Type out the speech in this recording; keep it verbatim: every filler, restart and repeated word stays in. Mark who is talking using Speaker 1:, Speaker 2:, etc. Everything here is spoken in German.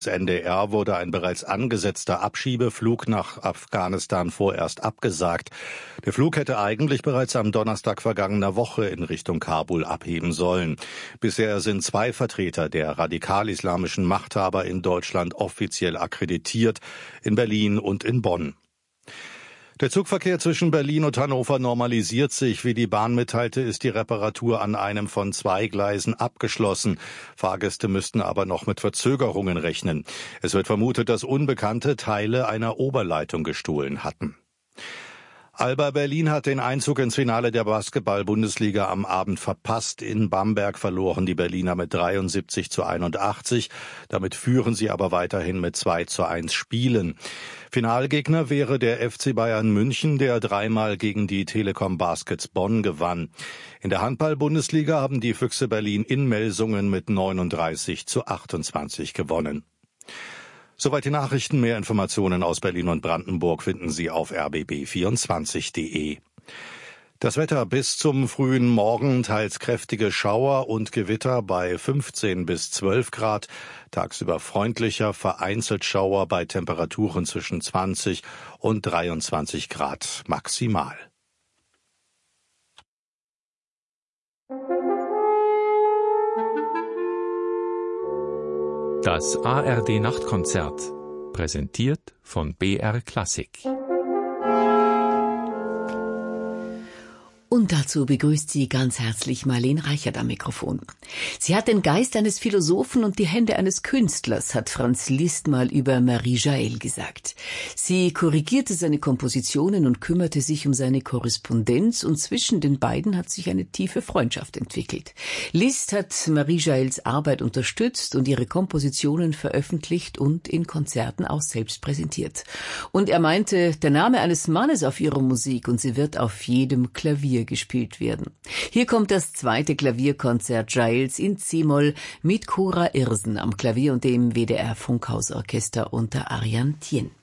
Speaker 1: Das N D R wurde ein bereits angesetzter Abschiebeflug nach Afghanistan vorerst abgesagt. Der Flug hätte eigentlich bereits am Donnerstag vergangener Woche in Richtung Kabul abheben sollen. Bisher sind zwei Vertreter der radikal-islamischen Machthaber in Deutschland offiziell akkreditiert, in Berlin und in Bonn. Der Zugverkehr zwischen Berlin und Hannover normalisiert sich. Wie die Bahn mitteilte, ist die Reparatur an einem von zwei Gleisen abgeschlossen. Fahrgäste müssten aber noch mit Verzögerungen rechnen. Es wird vermutet, dass Unbekannte Teile einer Oberleitung gestohlen hatten. Alba Berlin hat den Einzug ins Finale der Basketball-Bundesliga am Abend verpasst. In Bamberg verloren die Berliner mit dreiundsiebzig zu einundachtzig. Damit führen sie aber weiterhin mit zwei zu eins Spielen. Finalgegner wäre der F C Bayern München, der dreimal gegen die Telekom Baskets Bonn gewann. In der Handball-Bundesliga haben die Füchse Berlin in Melsungen mit neununddreißig zu achtundzwanzig gewonnen. Soweit die Nachrichten. Mehr Informationen aus Berlin und Brandenburg finden Sie auf r b b vierundzwanzig punkt de. Das Wetter bis zum frühen Morgen, teils kräftige Schauer und Gewitter bei fünfzehn bis zwölf Grad. Tagsüber freundlicher, vereinzelt Schauer bei Temperaturen zwischen zwanzig und dreiundzwanzig Grad maximal.
Speaker 2: Das A R D-Nachtkonzert, präsentiert von B R Klassik.
Speaker 3: Und dazu begrüßt sie ganz herzlich Marlene Reichert am Mikrofon. Sie hat den Geist eines Philosophen und die Hände eines Künstlers, hat Franz Liszt mal über Marie Jael gesagt. Sie korrigierte seine Kompositionen und kümmerte sich um seine Korrespondenz, und zwischen den beiden hat sich eine tiefe Freundschaft entwickelt. Liszt hat Marie Jaels Arbeit unterstützt und ihre Kompositionen veröffentlicht und in Konzerten auch selbst präsentiert. Und er meinte, der Name eines Mannes auf ihrer Musik, und sie wird auf jedem Klavier gespielt werden. Hier kommt das zweite Klavierkonzert Jaels in C-Moll mit Cora Irsen am Klavier und dem W D R Funkhausorchester unter Ariane Thien.